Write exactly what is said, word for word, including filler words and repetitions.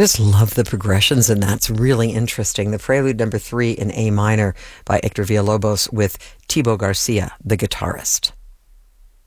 Just love the progressions, and that's really interesting. The Prelude number three in A minor by Hector Villalobos with Thibaut Garcia, the guitarist.